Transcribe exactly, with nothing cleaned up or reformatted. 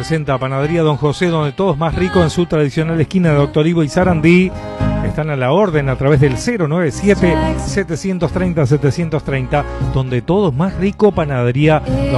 presenta Panadería Don José, donde todo es más rico, en su tradicional esquina de Doctor Ivo y Sarandí. Están a la orden a través del cero nueve siete, setecientos treinta, setecientos treinta, donde todo es más rico, Panadería Don